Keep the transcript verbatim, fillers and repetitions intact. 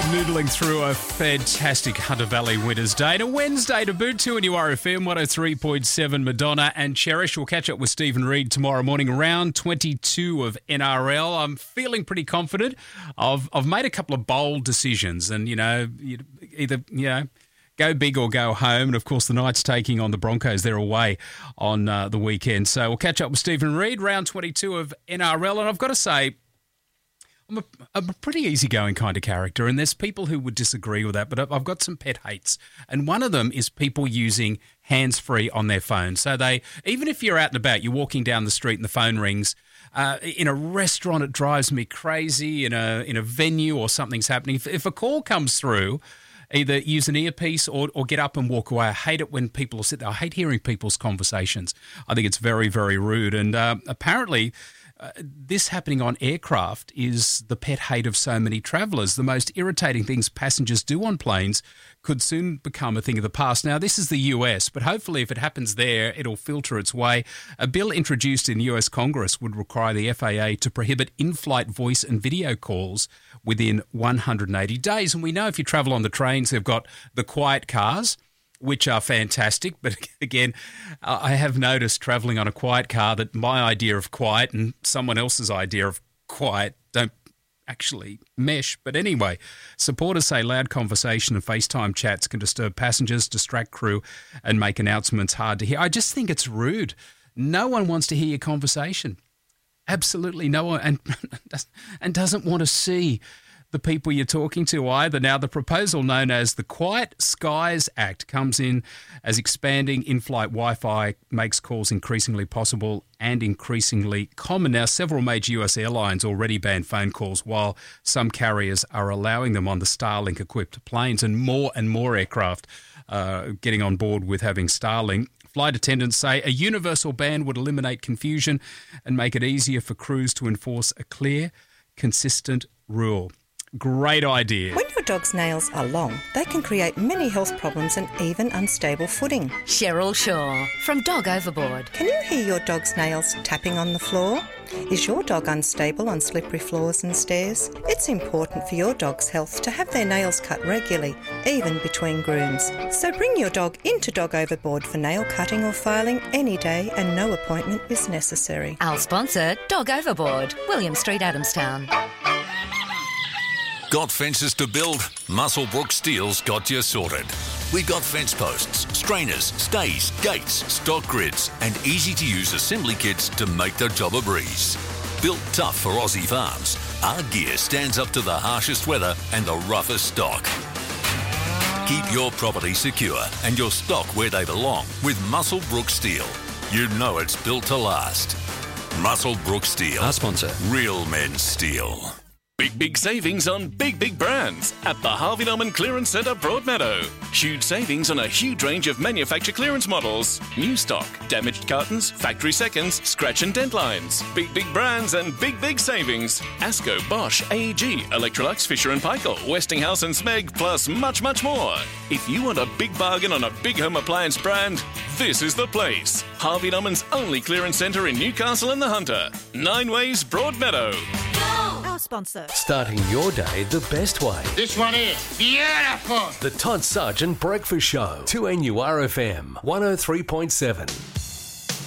Noodling through a fantastic Hunter Valley winter's day. And a Wednesday to boot to a new R F M one oh three point seven. Madonna and Cherish. We'll catch up with Stephen Reid tomorrow morning, round twenty-two of N R L. I'm feeling pretty confident. I've I've made a couple of bold decisions, and you know, either you know. Go big or go home. And, of course, the Knights taking on the Broncos. They're away on uh, the weekend. So we'll catch up with Stephen Reid, round twenty-two of N R L. And I've got to say, I'm a, I'm a pretty easygoing kind of character, and there's people who would disagree with that, but I've got some pet hates. And one of them is people using hands-free on their phone. So they, even if you're out and about, you're walking down the street and the phone rings, uh, in a restaurant, it drives me crazy, in a in a venue or something's happening. If, if a call comes through, either use an earpiece or, or get up and walk away. I hate it when people sit there. I hate hearing people's conversations. I think it's very, very rude. And uh, apparently uh, this happening on aircraft is the pet hate of so many travellers. The most irritating things passengers do on planes could soon become a thing of the past. Now, this is the U S, but hopefully if it happens there, it'll filter its way. A bill introduced in U S Congress would require the F A A to prohibit in-flight voice and video calls within one hundred eighty days. And we know if you travel on the trains, they've got the quiet cars, which are fantastic. But again, I have noticed travelling on a quiet car that my idea of quiet and someone else's idea of quiet don't actually mesh. But anyway, supporters say loud conversation and FaceTime chats can disturb passengers, distract crew, and make announcements hard to hear. I just think it's rude. No one wants to hear your conversation. Absolutely no one, and and doesn't want to see the people you're talking to either. Now, the proposal known as the Quiet Skies Act comes in as expanding in-flight Wi-Fi makes calls increasingly possible and increasingly common. Now, several major U S airlines already ban phone calls, while some carriers are allowing them on the Starlink-equipped planes, and more and more aircraft uh, getting on board with having Starlink. Flight attendants say a universal ban would eliminate confusion and make it easier for crews to enforce a clear, consistent rule. Great idea. When your dog's nails are long, they can create many health problems and even unstable footing. Cheryl Shaw from Dog Overboard. Can you hear your dog's nails tapping on the floor? Is your dog unstable on slippery floors and stairs? It's important for your dog's health to have their nails cut regularly, even between grooms. So bring your dog into Dog Overboard for nail cutting or filing any day, and no appointment is necessary. Our sponsor, Dog Overboard, William Street, Adamstown. Got fences to build? Muswellbrook Steel's got you sorted. We've got fence posts, strainers, stays, gates, stock grids, and easy-to-use assembly kits to make the job a breeze. Built tough for Aussie farms, our gear stands up to the harshest weather and the roughest stock. Keep your property secure and your stock where they belong with Muswellbrook Steel. You know it's built to last. Muswellbrook Steel. Our sponsor. Real men's steel. Big, big savings on big, big brands at the Harvey Norman Clearance Centre, Broadmeadow. Huge savings on a huge range of manufacturer clearance models. New stock, damaged cartons, factory seconds, scratch and dent lines. Big, big brands and big, big savings. Asco, Bosch, A E G, Electrolux, Fisher and Paykel, Westinghouse and Smeg, plus much, much more. If you want a big bargain on a big home appliance brand, this is the place. Harvey Norman's only clearance centre in Newcastle and the Hunter. Nine Ways, Broadmeadow. Our sponsor. Starting your day the best way. This one is beautiful. The Todd Sargent Breakfast Show. two N U R F M one oh three point seven.